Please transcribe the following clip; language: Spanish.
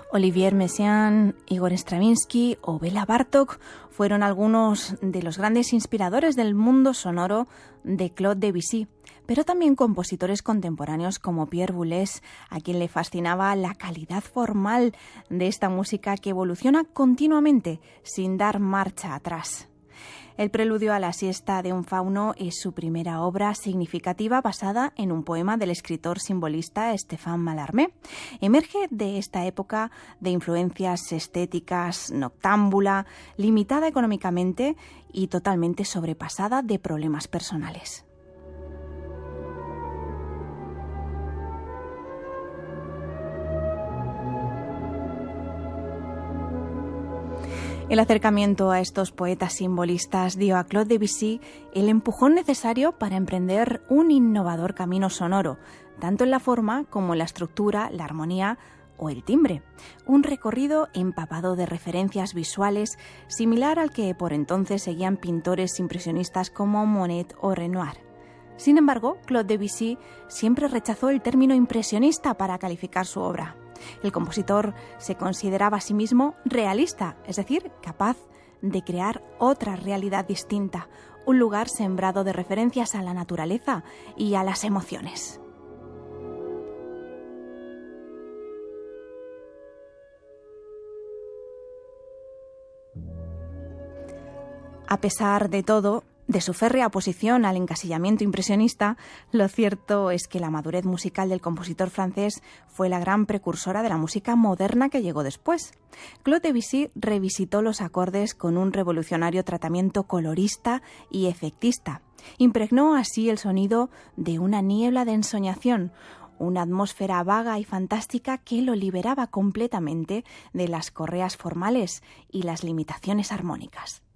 Olivier Messiaen, Igor Stravinsky o Béla Bartók fueron algunos de los grandes inspiradores del mundo sonoro de Claude Debussy, pero también compositores contemporáneos como Pierre Boulez, a quien le fascinaba la calidad formal de esta música que evoluciona continuamente sin dar marcha atrás. El preludio a la siesta de un fauno es su primera obra significativa basada en un poema del escritor simbolista Stéphane Mallarmé. Emerge de esta época de influencias estéticas, noctámbula, limitada económicamente y totalmente sobrepasada de problemas personales. El acercamiento a estos poetas simbolistas dio a Claude Debussy el empujón necesario para emprender un innovador camino sonoro, tanto en la forma como en la estructura, la armonía o el timbre. Un recorrido empapado de referencias visuales similar al que por entonces seguían pintores impresionistas como Monet o Renoir. Sin embargo, Claude Debussy siempre rechazó el término impresionista para calificar su obra. El compositor se consideraba a sí mismo realista, es decir, capaz de crear otra realidad distinta, un lugar sembrado de referencias a la naturaleza y a las emociones. A pesar de todo, de su férrea oposición al encasillamiento impresionista, lo cierto es que la madurez musical del compositor francés fue la gran precursora de la música moderna que llegó después. Claude Debussy revisitó los acordes con un revolucionario tratamiento colorista y efectista. Impregnó así el sonido de una niebla de ensoñación, una atmósfera vaga y fantástica que lo liberaba completamente de las correas formales y las limitaciones armónicas.